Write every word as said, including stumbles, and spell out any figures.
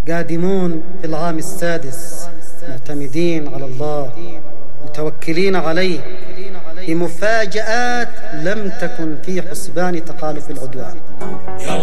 قادمون في العام السادس معتمدين على الله متوكلين عليه بمفاجآت لم تكن في حسبان تخالف العدوان.